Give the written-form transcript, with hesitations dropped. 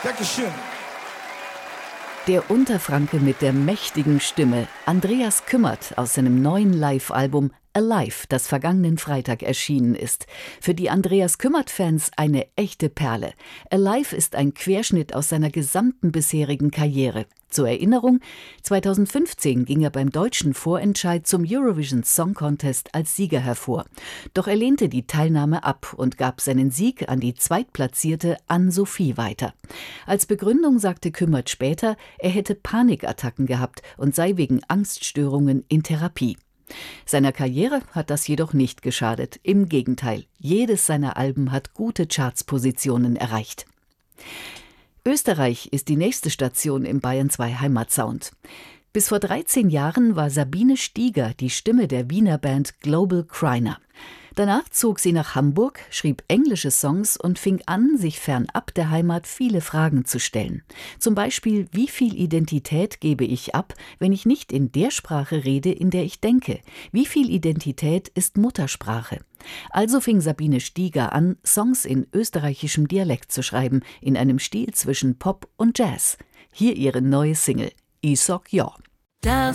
Dankeschön. Der Unterfranke mit der mächtigen Stimme, Andreas Kümmert aus seinem neuen Live-Album Alive, das vergangenen Freitag erschienen ist. Für die Andreas Kümmert-Fans eine echte Perle. Alive ist ein Querschnitt aus seiner gesamten bisherigen Karriere. Zur Erinnerung, 2015 ging er beim deutschen Vorentscheid zum Eurovision Song Contest als Sieger hervor. Doch er lehnte die Teilnahme ab und gab seinen Sieg an die Zweitplatzierte Ann-Sophie weiter. Als Begründung sagte Kümmert später, er hätte Panikattacken gehabt und sei wegen Angststörungen in Therapie. Seiner Karriere hat das jedoch nicht geschadet. Im Gegenteil, jedes seiner Alben hat gute Chartspositionen erreicht. Österreich ist die nächste Station im Bayern 2 Heimatsound. Bis vor 13 Jahren war Sabine Stieger die Stimme der Wiener Band Global Criner. Danach zog sie nach Hamburg, schrieb englische Songs und fing an, sich fernab der Heimat viele Fragen zu stellen. Zum Beispiel, wie viel Identität gebe ich ab, wenn ich nicht in der Sprache rede, in der ich denke? Wie viel Identität ist Muttersprache? Also fing Sabine Stieger an, Songs in österreichischem Dialekt zu schreiben, in einem Stil zwischen Pop und Jazz. Hier ihre neue Single, Ich sag ja.